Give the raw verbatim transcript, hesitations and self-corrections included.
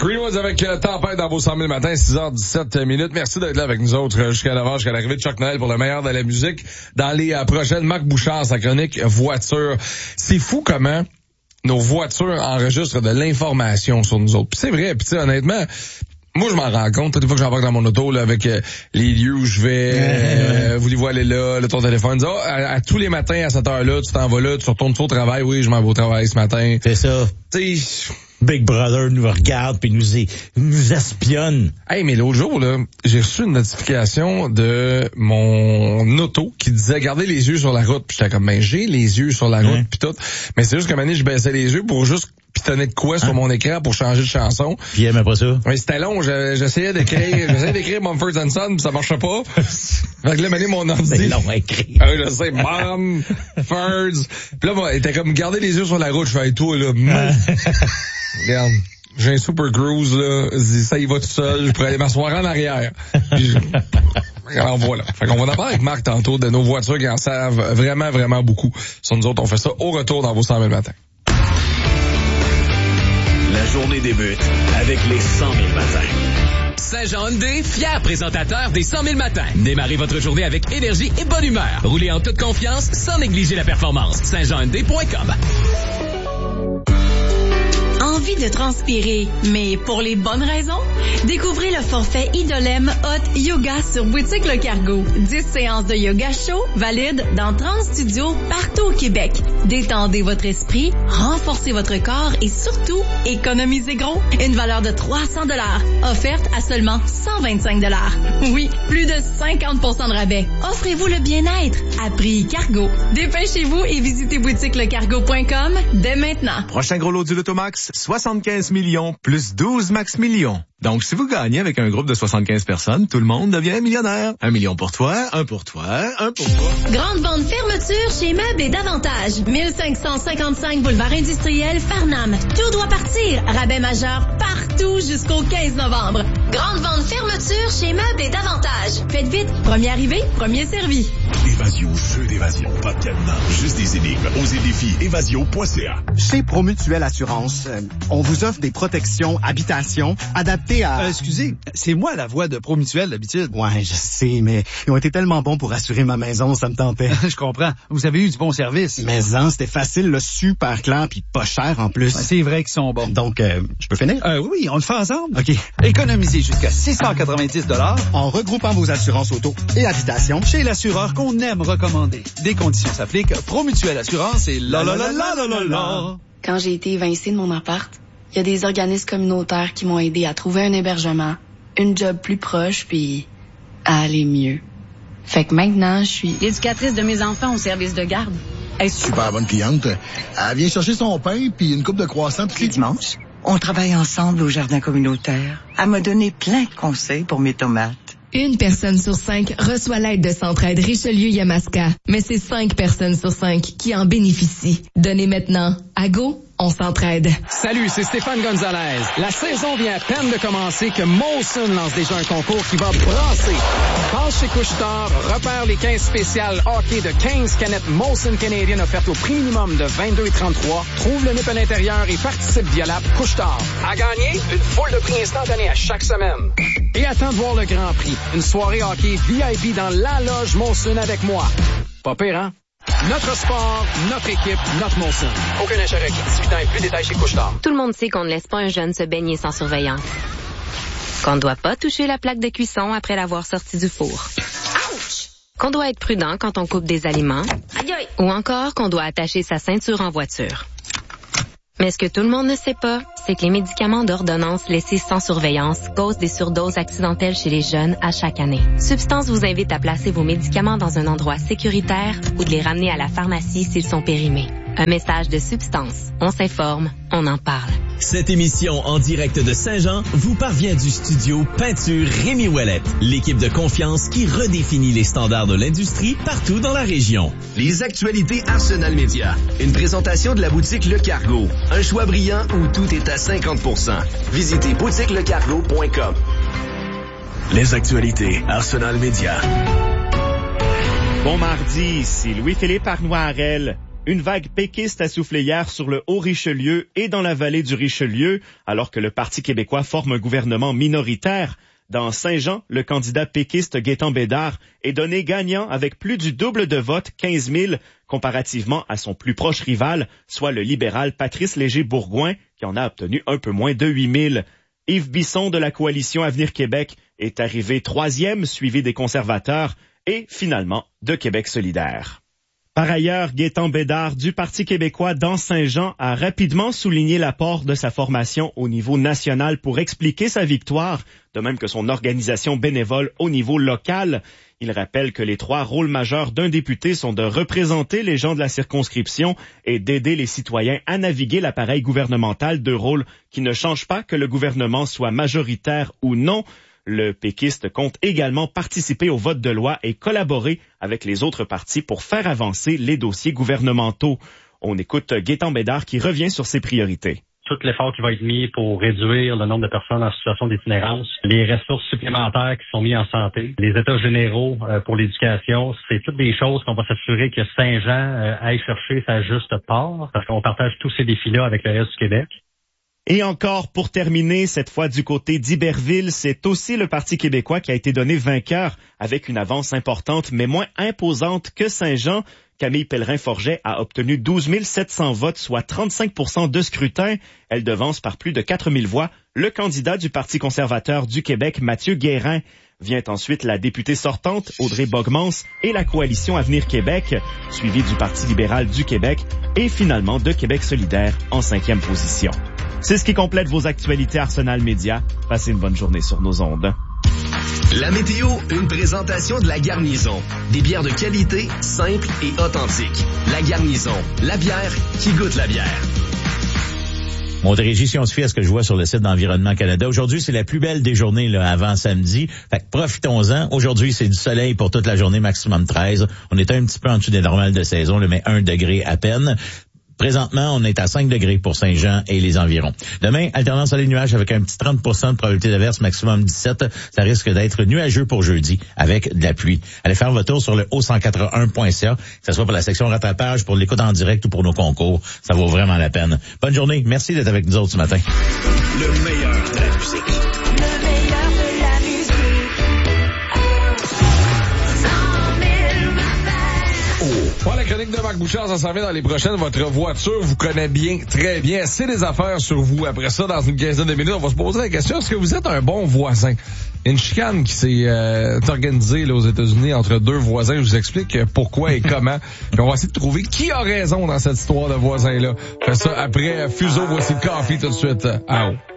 Greenwoods avec euh, Tempête dans vos cent mille matins, six heures dix-sept minutes. Merci d'être là avec nous autres euh, jusqu'à neuf heures, jusqu'à l'arrivée de Chuck Noël pour le meilleur de la musique. Dans les euh, prochaines, Marc Bouchard, sa chronique voiture. C'est fou comment nos voitures enregistrent de l'information sur nous autres. Puis c'est vrai, puis tu sais, honnêtement, moi, je m'en rends compte. Toutes les fois que j'embarque dans mon auto, là, avec euh, les lieux où je vais, euh, voulez-vous aller là, là, ton téléphone, dit, oh, à, à tous les matins, à cette heure-là, tu t'en vas là, tu retournes au travail. Oui, je m'en vais au travail ce matin. C'est ça. Tu sais, Big Brother nous regarde puis nous, nous espionne. Hey, mais l'autre jour, là, j'ai reçu une notification de mon auto qui disait garder les yeux sur la route. Puis j'étais comme, ben, j'ai les yeux sur la route, hein? puis tout. Mais c'est juste qu'à un moment donné, je baissais les yeux pour juste pitonner de quoi sur hein? mon écran pour changer de chanson. Puis il aimait pas ça. Oui, c'était long. J'essayais d'écrire, j'essayais d'écrire Mumford and Son, puis ça marchait pas. Fait que là, maintenant, mon ordi. C'est long à écrire. Ah oui, je sais, Mumford. Puis là, bon, il était comme, garder les yeux sur la route. Je fais, hey, toi, là, regarde, j'ai un super cruise, là, ça y va tout seul, je pourrais aller m'asseoir en arrière. Puis je... Alors voilà. Fait qu'on va en parler avec Marc tantôt de nos voitures qui en savent vraiment, vraiment beaucoup. Sur nous autres, on fait ça au retour dans vos cent mille matins. La journée débute avec les cent mille matins. Saint-Jean Hyundai, fier présentateur des cent mille matins. Démarrez votre journée avec énergie et bonne humeur. Roulez en toute confiance sans négliger la performance. saint jean hyundai point com. Envie de transpirer, mais pour les bonnes raisons? Découvrez le forfait Idolem Hot Yoga sur Boutique Le Cargo. dix séances de yoga chaud valides dans trente studios partout au Québec. Détendez votre esprit, renforcez votre corps et surtout, économisez gros. Une valeur de trois cents dollars, offerte à seulement cent vingt-cinq dollars. Oui, plus de cinquante pour cent de rabais. Offrez-vous le bien-être à prix Cargo. Dépêchez-vous et visitez boutique le cargo point com dès maintenant. Prochain gros lot du Lotomax, soixante-quinze millions plus douze max millions. Donc, si vous gagnez avec un groupe de soixante-quinze personnes, tout le monde devient millionnaire. Un million pour toi, un pour toi, un pour toi. Grande vente fermeture chez Meubles et Davantage. mille cinq cent cinquante-cinq boulevard industriel, Farnham. Tout doit partir. Rabais majeur partout jusqu'au quinze novembre. Grande vente fermeture chez Meubles et Davantage. Faites vite. Premier arrivé, premier servi. Évasion, jeu d'évasion, pas de cadenas, juste des énigmes. Osez le défi, évasion point c a. Chez Promutuelle Assurance, euh, on vous offre des protections habitation adaptées à... Euh, excusez, c'est moi la voix de Promutuelle d'habitude. Ouais, je sais, mais ils ont été tellement bons pour assurer ma maison, ça me tentait. Je comprends. Vous avez eu du bon service. Mais hein, c'était facile, là, super clair, puis pas cher en plus. Ouais, c'est vrai qu'ils sont bons. Donc, euh, je peux finir? Euh, oui, on le fait ensemble. OK. Économisez jusqu'à six cent quatre-vingt-dix dollars en regroupant vos assurances auto et habitation chez l'assureur qu'on aime recommander. Des conditions s'appliquent. Promutuelle Assurance et la la la la la la la. Quand j'ai été évincée de mon appart, il y a des organismes communautaires qui m'ont aidé à trouver un hébergement, une job plus proche, puis à aller mieux. Fait que maintenant, je suis l'éducatrice de mes enfants au service de garde. Hey, super bonne cliente. Elle vient chercher son pain puis une coupe de croissants tous les dimanches. On travaille ensemble au jardin communautaire. Elle m'a donné plein de conseils pour mes tomates. Une personne sur cinq reçoit l'aide de Centraide Richelieu-Yamaska, mais c'est cinq personnes sur cinq qui en bénéficient. Donnez maintenant. À Go, on s'entraide. Salut, c'est Stéphane Gonzalez. La saison vient à peine de commencer que Molson lance déjà un concours qui va brasser. Passe chez Couche-Tard, repère les quinze spéciales hockey de quinze canettes Molson Canadian offertes au prix minimum de vingt-deux trente-trois. Trouve le nip à l'intérieur et participe via l'app Couche-Tard. À gagner, une foule de prix instantanés à chaque semaine. Et attends de voir le Grand Prix. Une soirée hockey V I P dans la loge Molson avec moi. Pas pire, hein? Notre sport, notre équipe, notre Molson. Aucun achat requis. dix-huit ans et plus, détails chez Couche-Tard. Tout le monde sait qu'on ne laisse pas un jeune se baigner sans surveillance. Qu'on ne doit pas toucher la plaque de cuisson après l'avoir sorti du four. Ouch! Qu'on doit être prudent quand on coupe des aliments. Aïe aïe! Ou encore qu'on doit attacher sa ceinture en voiture. Mais ce que tout le monde ne sait pas, c'est que les médicaments d'ordonnance laissés sans surveillance causent des surdoses accidentelles chez les jeunes à chaque année. Substance vous invite à placer vos médicaments dans un endroit sécuritaire ou de les ramener à la pharmacie s'ils sont périmés. Un message de Substance. On s'informe, on en parle. Cette émission en direct de Saint-Jean vous parvient du studio Peinture Rémi Ouellette, l'équipe de confiance qui redéfinit les standards de l'industrie partout dans la région. Les actualités Arsenal Média. Une présentation de la boutique Le Cargo. Un choix brillant où tout est à cinquante pour cent. Visitez boutique le cargo point com. Les actualités Arsenal Média. Bon mardi, ici Louis-Philippe Arnoirel. Une vague péquiste a soufflé hier sur le Haut-Richelieu et dans la vallée du Richelieu, alors que le Parti québécois forme un gouvernement minoritaire. Dans Saint-Jean, le candidat péquiste Gaétan Bédard est donné gagnant avec plus du double de vote, quinze mille, comparativement à son plus proche rival, soit le libéral Patrice Léger-Bourgouin, qui en a obtenu un peu moins de huit mille. Yves Bisson de la coalition Avenir Québec est arrivé troisième, suivi des conservateurs et, finalement, de Québec solidaire. Par ailleurs, Gaétan Bédard du Parti québécois dans Saint-Jean a rapidement souligné l'apport de sa formation au niveau national pour expliquer sa victoire, de même que son organisation bénévole au niveau local. Il rappelle que les trois rôles majeurs d'un député sont de représenter les gens de la circonscription et d'aider les citoyens à naviguer l'appareil gouvernemental, deux rôles qui ne changent pas que le gouvernement soit majoritaire ou non. Le péquiste compte également participer au vote de loi et collaborer avec les autres partis pour faire avancer les dossiers gouvernementaux. On écoute Gaétan Bédard qui revient sur ses priorités. Tout l'effort qui va être mis pour réduire le nombre de personnes en situation d'itinérance, les ressources supplémentaires qui sont mises en santé, les états généraux euh, pour l'éducation, c'est toutes des choses qu'on va s'assurer que Saint-Jean euh, aille chercher sa juste part, parce qu'on partage tous ces défis-là avec le reste du Québec. Et encore, pour terminer, cette fois du côté d'Iberville, c'est aussi le Parti québécois qui a été donné vainqueur avec une avance importante mais moins imposante que Saint-Jean. Camille Pellerin-Forget a obtenu douze mille sept cents votes, soit trente-cinq pour cent de scrutin. Elle devance par plus de quatre mille voix le candidat du Parti conservateur du Québec, Mathieu Guérin. Vient ensuite la députée sortante, Audrey Bogmans, et la coalition Avenir Québec, suivie du Parti libéral du Québec et finalement de Québec solidaire en cinquième position. C'est ce qui complète vos actualités Arsenal Média. Passez une bonne journée sur nos ondes. La météo, une présentation de La Garnison. Des bières de qualité, simples et authentiques. La Garnison, la bière qui goûte la bière. Montérégie, si on se fie à ce que je vois sur le site d'Environnement Canada, aujourd'hui, c'est la plus belle des journées là, avant samedi. Fait que profitons-en. Aujourd'hui, c'est du soleil pour toute la journée, maximum treize. On est un petit peu en dessous des normales de saison, là, mais un degré à peine. Présentement, on est à cinq degrés pour Saint-Jean et les environs. Demain, alternance soleil nuages avec un petit trente pour cent de probabilité d'averse, maximum dix-sept. Ça risque d'être nuageux pour jeudi avec de la pluie. Allez faire votre tour sur le haut cent quatre-vingt-un point c a, que ce soit pour la section rattrapage, pour l'écoute en direct ou pour nos concours. Ça vaut vraiment la peine. Bonne journée. Merci d'être avec nous autres ce matin. Le meilleur de la musique. Le meilleur de la musique. Bon, la chronique de Marc Bouchard, ça s'en vient dans les prochaines. Votre voiture vous connaît bien, très bien. C'est des affaires sur vous. Après ça, dans une quinzaine de minutes, on va se poser la question, est-ce que vous êtes un bon voisin? Une chicane qui s'est euh, organisée là, aux États-Unis entre deux voisins. Je vous explique pourquoi et comment. Puis on va essayer de trouver qui a raison dans cette histoire de voisins-là. Fait ça après Fuseau, voici le Coffee tout de suite. Ah, oh.